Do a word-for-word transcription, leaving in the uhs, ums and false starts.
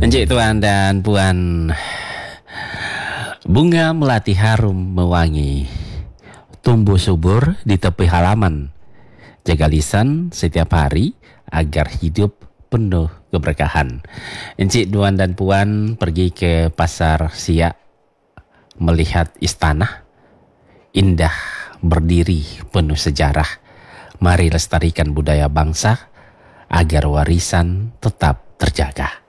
Encik tuan dan puan, bunga melati harum mewangi, tumbuh subur di tepi halaman. Jaga lisan setiap hari agar hidup penuh keberkahan. Encik tuan dan puan pergi ke pasar Siak, melihat istana indah berdiri penuh sejarah. Mari lestarikan budaya bangsa agar warisan tetap terjaga.